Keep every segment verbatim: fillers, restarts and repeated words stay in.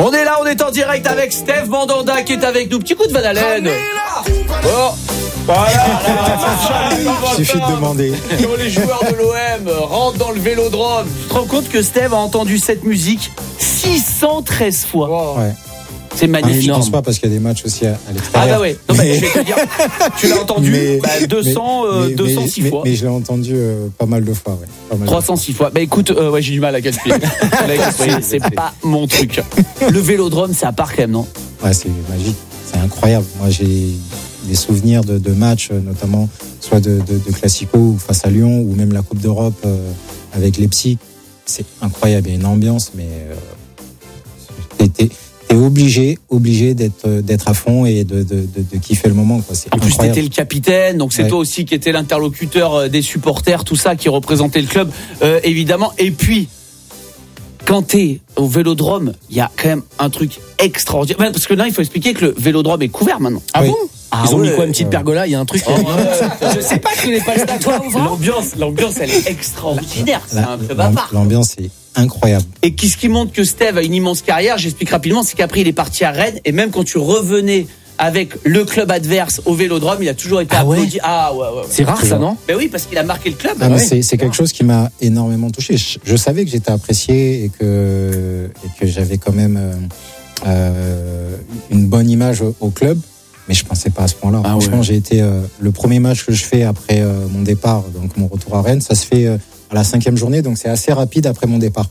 On est là, on est en direct avec Steph Mandanda qui est avec nous. Petit coup de Van Halen. Oh. Voilà. Il suffit de demander. Quand les joueurs de l'O M rentrent dans le Vélodrome, tu te rends compte que Steph a entendu cette musique six cent treize fois. Wow. Ouais. C'est magnifique. Je pense pas parce qu'il y a des matchs aussi à, à l'extérieur. Ah bah ouais. Non, mais... bah, je vais te dire, tu l'as entendu mais, bah, deux cents, mais, euh, deux cent six mais, fois. Mais, mais je l'ai entendu euh, pas mal de fois. Ouais. Pas mal trois cent six fois. Bah écoute, euh, ouais, j'ai du mal à calculer. c'est, c'est pas mon truc. Le Vélodrome, c'est à part quand même, non? Ouais, c'est magique. C'est incroyable. Moi, j'ai des souvenirs de, de matchs, notamment soit de, de, de Classico ou face à Lyon, ou même la Coupe d'Europe euh, avec Leipzig. C'est incroyable. Il y a une ambiance, mais euh, t'es, t'es obligé, obligé d'être, d'être à fond et de, de, de, de kiffer le moment, quoi. C'est en plus, incroyable. t'étais le capitaine, donc c'est ouais. toi aussi qui étais l'interlocuteur des supporters, tout ça, qui représentait le club, euh, évidemment. Et puis, quand t'es au Vélodrome, il y a quand même un truc extraordinaire. Parce que là, il faut expliquer que le Vélodrome est couvert maintenant. Ah oui. bon ah Ils ont ouais. mis quoi, une petite pergola? Il y a un truc. Oh, ouais. Je sais pas, je connais pas le stade. L'ambiance, l'ambiance, elle est extraordinaire. C'est un club à part. L'ambiance est incroyable. Et ce qui montre que Steve a une immense carrière, j'explique rapidement, c'est qu'après il est parti à Rennes et même quand tu revenais avec le club adverse au Vélodrome, il a toujours été ah applaudi. Ouais. Ah ouais, ouais, ouais. C'est rare ça, non? Ben oui, parce qu'il a marqué le club. Ah, ouais. c'est, c'est quelque chose qui m'a énormément touché. Je, je savais que j'étais apprécié et que, et que j'avais quand même euh, une bonne image au, au club, mais je pensais pas à ce point-là. Ah Franchement, ouais. j'ai été euh, le premier match que je fais après euh, mon départ, donc mon retour à Rennes, ça se fait euh, à la cinquième journée, donc c'est assez rapide après mon départ.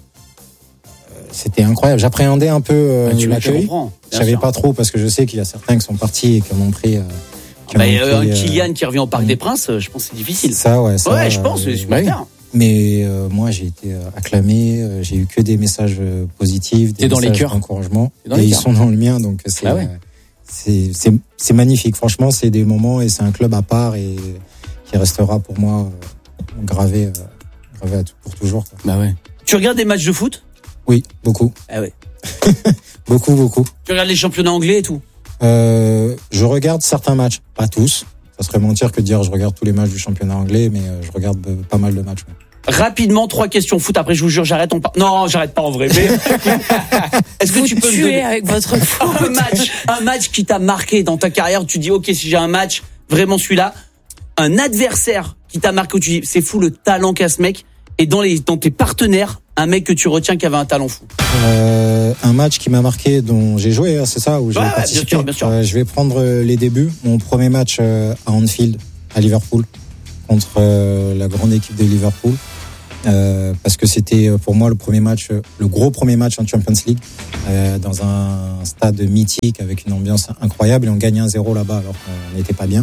C'était incroyable. J'appréhendais un peu euh, bah, tu l'accueil. Je savais pas trop parce que je sais qu'il y a certains qui sont partis et qui en ont pris. Euh, qui bah, ont euh, pris un Kylian euh, qui revient au Parc mmh. des Princes, je pense que c'est difficile. Ça, ouais. Ça, ouais, je pense, c'est super. Euh, mais euh, moi, j'ai été acclamé. Euh, j'ai eu que des messages positifs, des T'es dans messages les cœurs. d'encouragement. Dans et les ils cœurs. sont dans le mien, donc c'est, ah ouais. euh, c'est, c'est, c'est magnifique. Franchement, c'est des moments et c'est un club à part et qui restera pour moi euh, gravé, euh, gravé à tout, pour toujours. Quoi. Bah ouais. Tu regardes des matchs de foot? Oui, beaucoup. Ah ouais. beaucoup, beaucoup. Tu regardes les championnats anglais et tout? euh, Je regarde certains matchs, pas tous. Ça serait mentir que de dire je regarde tous les matchs du championnat anglais, mais je regarde pas mal de matchs. Ouais. Rapidement, trois questions foot. Après, je vous jure, j'arrête. On par... Non, j'arrête pas en vrai. Mais... Est-ce que vous tu peux tuer me donner avec votre foot. un match, un match qui t'a marqué dans ta carrière? Tu dis, ok, si j'ai un match, vraiment celui-là. Un adversaire qui t'a marqué où tu dis, c'est fou le talent qu'a ce mec. Et dans les, dans tes partenaires, un mec que tu retiens qui avait un talent fou. Euh, un match qui m'a marqué, dont j'ai joué, c'est ça, où j'ai ouais, participé. Bien sûr, bien sûr. Euh, je vais prendre les débuts. Mon premier match euh, à Anfield, à Liverpool, contre euh, la grande équipe de Liverpool, euh, parce que c'était pour moi le premier match, le gros premier match en Champions League, euh, dans un stade mythique avec une ambiance incroyable, et on gagnait un zéro là-bas alors qu'on n'était pas bien.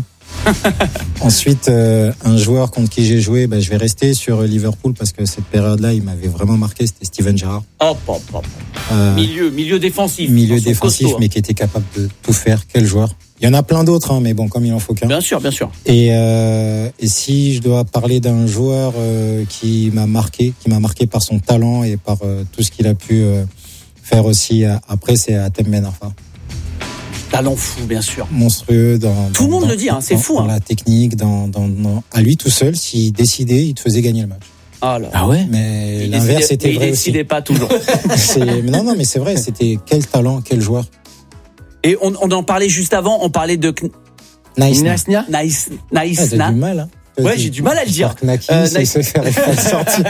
Ensuite, euh, un joueur contre qui j'ai joué, ben, je vais rester sur Liverpool parce que cette période-là, il m'avait vraiment marqué, c'était Steven Gerrard. Hop, hop, hop. Euh, milieu, milieu défensif. Milieu défensif, costaud, mais hein. qui était capable de tout faire. Quel joueur. Il y en a plein d'autres, hein, mais bon, comme il en faut qu'un. Bien sûr, bien sûr. Et, euh, et si je dois parler d'un joueur euh, qui m'a marqué, qui m'a marqué par son talent et par euh, tout ce qu'il a pu euh, faire aussi euh, après, c'est Hatem Ben Arfa. Talent fou, bien sûr. Monstrueux dans. Tout le monde dans, le dit, hein, c'est dans, fou. Dans hein. la technique, dans, dans, dans, à lui tout seul, s'il décidait, il te faisait gagner le match. Ah, là. ah ouais. Mais il l'inverse décidait, était il vrai aussi. Il décidait pas toujours. c'est, non, non, mais c'est vrai. C'était quel talent, quel joueur. Et on, on en parlait juste avant. On parlait de Nice, nice, nice, nice. Ah, t'as du mal. Hein. Ouais, j'ai du mal à le dire. Naki, euh, c'est se faire le sortir.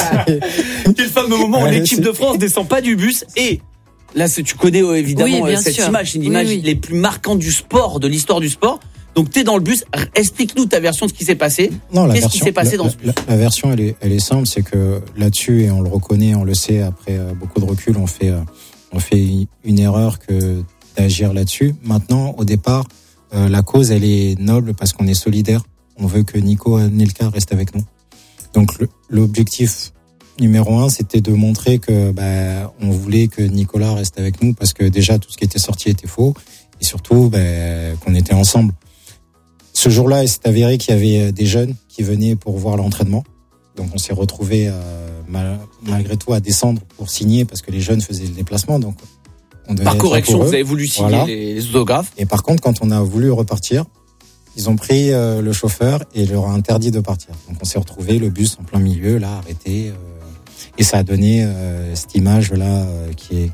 Quel fameux moment où ouais, l'équipe c'est... de France descend pas du bus et là, tu connais évidemment oui, cette sûr. image, c'est une image oui, oui. les plus marquantes du sport, de l'histoire du sport. Donc, t'es dans le bus. Explique-nous ta version de ce qui s'est passé. Non, la Qu'est-ce version, qui s'est passé la, dans ce bus la, la version, elle est, elle est simple, c'est que là-dessus, et on le reconnaît, on le sait, après euh, beaucoup de recul, on fait, euh, on fait une erreur que d'agir là-dessus. Maintenant, au départ, euh, la cause, elle est noble parce qu'on est solidaire. On veut que Nico Anelka reste avec nous. Donc, le, l'objectif numéro un, c'était de montrer que bah, on voulait que Nicolas reste avec nous parce que déjà tout ce qui était sorti était faux et surtout bah, qu'on était ensemble. Ce jour-là, il s'est avéré qu'il y avait des jeunes qui venaient pour voir l'entraînement. Donc on s'est retrouvés euh, mal, malgré tout à descendre pour signer parce que les jeunes faisaient le déplacement. Donc on devait par correction, vous eux. avez voulu signer voilà. les, les autographes. Et par contre, quand on a voulu repartir, ils ont pris euh, le chauffeur et leur a interdit de partir. Donc on s'est retrouvés, le bus en plein milieu, là, arrêté. Euh, et ça a donné euh, cette image-là euh, qui est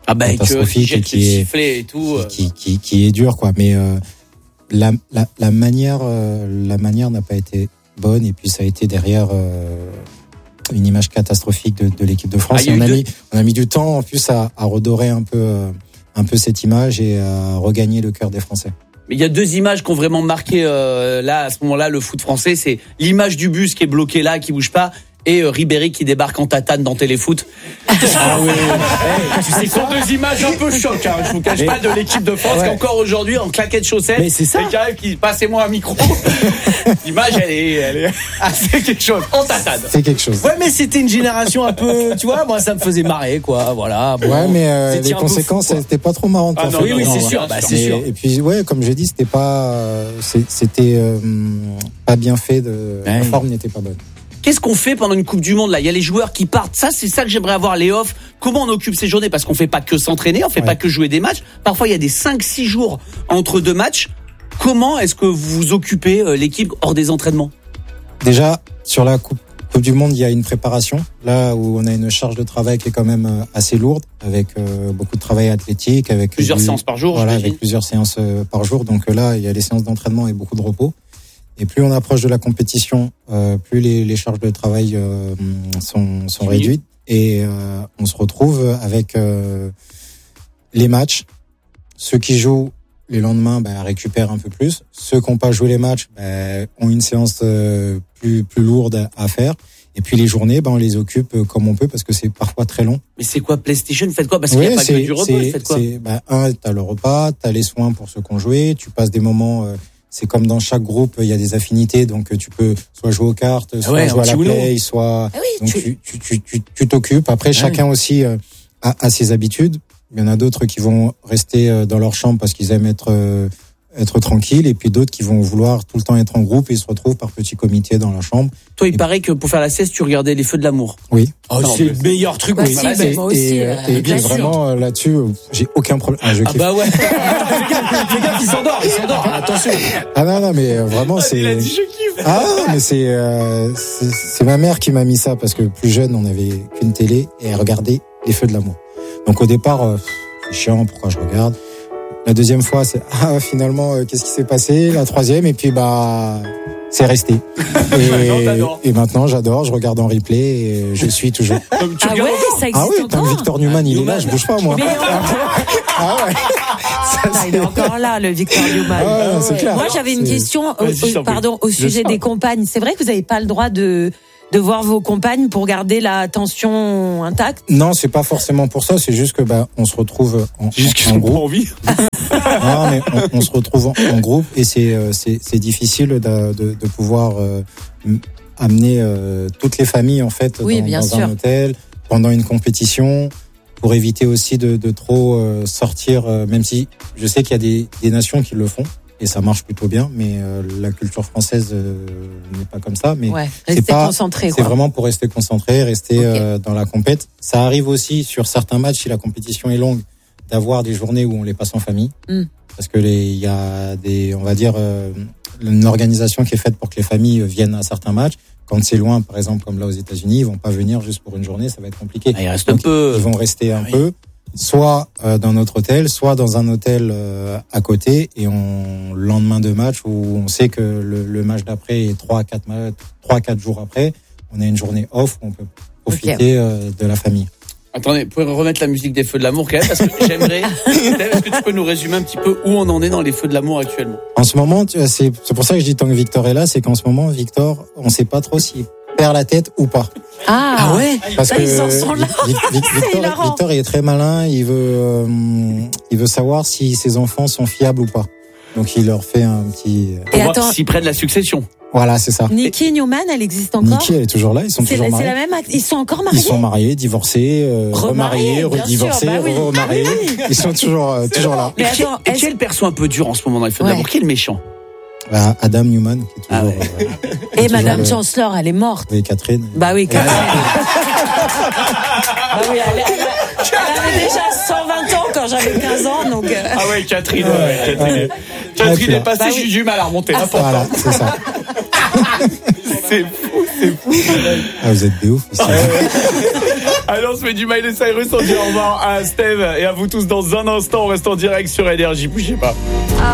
ah bah, catastrophique que, et qui est et tout, qui, qui qui est dur quoi. Mais euh, la la la manière euh, la manière n'a pas été bonne et puis ça a été derrière euh, une image catastrophique de, de l'équipe de France. Ah, et on a deux... mis on a mis du temps en plus à, à redorer un peu euh, un peu cette image et à regagner le cœur des Français. Mais il y a deux images qui ont vraiment marqué euh, là à ce moment-là le foot français, c'est l'image du bus qui est bloqué là, qui bouge pas, et euh, Ribéry qui débarque en tatane dans Téléfoot. Ah oui. Hey, tu sais, ce sont deux images un peu choc. Hein. Je vous cache mais, pas de l'équipe de France ouais. qui encore aujourd'hui en claquette chaussettes. Mais c'est ça. Et qui arrive, qui passez-moi un micro. L'image, elle est, elle est assez quelque chose. En tatane. C'est quelque chose. Ouais, mais c'était une génération un peu, tu vois, moi ça me faisait marrer, quoi. Voilà. Bon, ouais, mais euh, les conséquences, fou, c'était pas trop marrant. Ah, non, oui, non, oui, non, c'est non, sûr. Ouais, bah, c'est sûr. Et, et puis, ouais, comme j'ai dit, c'était pas, c'était euh, pas bien fait. De, ouais. La forme n'était pas bonne. Qu'est-ce qu'on fait pendant une Coupe du Monde là ? Il y a les joueurs qui partent. Ça, c'est ça que j'aimerais avoir, les off. Comment on occupe ces journées ? Parce qu'on fait pas que s'entraîner, on fait ouais. pas que jouer des matchs. Parfois, il y a des cinq six jours entre deux matchs. Comment est-ce que vous vous occupez l'équipe hors des entraînements ? Déjà, sur la Coupe, coupe du Monde, il y a une préparation. Là où on a une charge de travail qui est quand même assez lourde, avec euh, beaucoup de travail athlétique, avec plusieurs du, séances par jour. Voilà, avec plusieurs séances euh, par jour. Donc là, il y a les séances d'entraînement et beaucoup de repos. Et plus on approche de la compétition, euh, plus les, les charges de travail euh, sont, sont réduites. Et euh, on se retrouve avec euh, les matchs. Ceux qui jouent les lendemains bah, récupèrent un peu plus. Ceux qui n'ont pas joué les matchs bah, ont une séance euh, plus, plus lourde à faire. Et puis les journées, bah, on les occupe comme on peut parce que c'est parfois très long. Mais c'est quoi PlayStation ? Faites quoi ? Parce qu'il oui, n'y a pas que du repos. Faites quoi ? Bah, un, t'as le repas, t'as les soins pour ceux qui ont joué. Tu passes des moments... Euh, c'est comme dans chaque groupe, il y a des affinités, donc tu peux soit jouer aux cartes, soit ouais, jouer à la play, soit ah oui, donc tu tu tu tu tu t'occupes. Après, ah chacun oui. aussi euh, a, a ses habitudes. Il y en a d'autres qui vont rester dans leur chambre parce qu'ils aiment être euh, être tranquilles, et puis d'autres qui vont vouloir tout le temps être en groupe et ils se retrouvent par petits comités dans la chambre. Toi, il et paraît que pour faire la sieste, tu regardais Les Feux de l'amour. Oui. Oh, non, c'est le meilleur truc. Bah, oui, bah, et, moi aussi. Et, euh, et, et vraiment là-dessus, j'ai aucun problème. Ah, ah bah ouais. Les gars, ils s'endorment, ils s'endorment. Attention. Ah non non, mais vraiment c'est. Il a dit je kiffe. Ah non, mais c'est euh, c'est, c'est ma mère qui m'a mis ça parce que plus jeune, on avait qu'une télé et elle regardait Les Feux de l'amour. Donc au départ, euh, c'est chiant, pourquoi je regarde. La deuxième fois, c'est ah finalement euh, qu'est-ce qui s'est passé. La troisième et puis bah c'est resté. Et, et maintenant j'adore, je regarde en replay et je suis toujours. Ah ouais, ça existe ah oui, encore. tant que Victor Newman ah, il Newman. est là, je bouge pas moi. Ah ouais. Ça, ah, il est encore là, le Victor Newman. Ah, ouais, c'est clair. Moi, j'avais une c'est... question, au, au, pardon, au sujet des compagnes. C'est vrai que vous n'avez pas le droit de de voir vos compagnes pour garder la tension intacte ? Non, c'est pas forcément pour ça. C'est juste que bah on se retrouve en, c'est juste en, en groupe. Pas envie. Non, mais on, on se retrouve en, en groupe et c'est c'est c'est difficile de de, de pouvoir euh, amener euh, toutes les familles en fait oui, dans, bien dans sûr. un hôtel pendant une compétition pour éviter aussi de de trop euh, sortir. Euh, même si je sais qu'il y a des des nations qui le font. Et ça marche plutôt bien, mais euh, la culture française euh, n'est pas comme ça. Mais ouais, c'est pas, concentré. C'est quoi. vraiment pour rester concentré, rester okay. euh, dans la compète. Ça arrive aussi sur certains matchs, si la compétition est longue, d'avoir des journées où on les passe en famille, mm. parce que les, il y a des, on va dire, euh, une organisation qui est faite pour que les familles viennent à certains matchs. Quand c'est loin, par exemple, comme là aux États-Unis, ils vont pas venir juste pour une journée, ça va être compliqué. Ah, il reste Donc, un peu. Ils vont rester un oui. peu. Soit euh, dans notre hôtel, soit dans un hôtel euh, à côté, et on le lendemain de match où on sait que le, le match d'après est trois à quatre trois à quatre jours après, on a une journée off où on peut profiter okay. euh, de la famille. Attendez, vous pouvez remettre la musique des Feux de l'amour quand même, parce que j'aimerais. Est-ce que tu peux nous résumer un petit peu où on en est dans les Feux de l'amour actuellement ? En ce moment, c'est c'est pour ça que je dis tant que Victor est là, c'est qu'en ce moment, Victor, on sait pas trop s'il perd la tête ou pas. Ah, ah ouais. Parce là, que ils en sont là. Victor, Victor il est très malin. Il veut, euh, il veut savoir si ses enfants sont fiables ou pas. Donc il leur fait un petit. Pour voir s'ils prennent la succession. Voilà, c'est ça. Nikki Newman, elle existe encore. Nikki, elle est toujours là. Ils sont c'est toujours la, mariés. C'est la même. Ils sont encore mariés. Ils sont mariés, divorcés, euh, remariés, redivorcés, bah oui. remariés. Ah oui. Ils sont toujours, euh, toujours là. Mais et attends, et qui est le perso un peu dur en ce moment dans les Feux de l'amour ? Qui est le méchant ? Bah, Adam Newman, qui est toujours. Ah ouais. euh, Et Madame le... Chancellor, elle est morte. Oui, Catherine. Bah oui, Catherine. bah oui, elle, elle, elle avait déjà cent vingt ans quand j'avais quinze ans, donc. Euh... Ah ouais, Catherine. Ouais, Catherine, ouais. Catherine est passée, bah oui. J'ai eu mal à remonter. Ah, voilà, c'est ça. C'est fou, c'est fou. Ah, vous êtes des ouf. Allez, on se met du Miley Cyrus, on dit au revoir à Steve et à vous tous dans un instant. On reste en direct sur Énergie, bougez pas.